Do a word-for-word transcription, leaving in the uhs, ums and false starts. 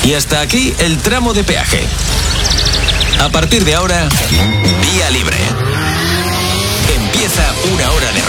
Y hasta aquí el tramo de peaje. A partir de ahora, vía libre. Empieza una hora de